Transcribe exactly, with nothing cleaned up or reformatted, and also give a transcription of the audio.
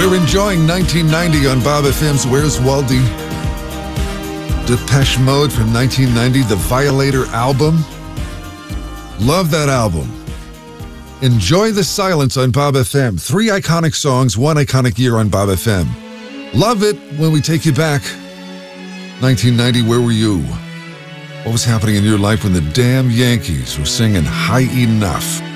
You're enjoying nineteen ninety on Bob F M's Where's Waldy? Depeche Mode from nineteen ninety, the Violator album. Love that album. Enjoy the Silence on Bob F M. Three iconic songs, one iconic year on Bob F M. Love it when we take you back. nineteen ninety, where were you? What was happening in your life when the damn Yankees were singing High Enough?